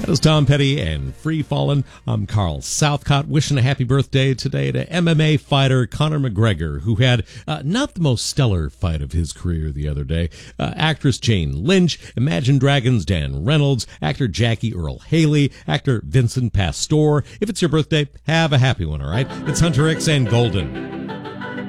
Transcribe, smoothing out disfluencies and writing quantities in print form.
That is Tom Petty and Free Fallin'. I'm Carl Southcott, wishing a happy birthday today to MMA fighter Conor McGregor, who had not the most stellar fight of his career the other day. Actress Jane Lynch, Imagine Dragons' Dan Reynolds, actor Jackie Earle Haley, actor Vincent Pastore. If it's your birthday, have a happy one, all right? It's Hunter X and Golden.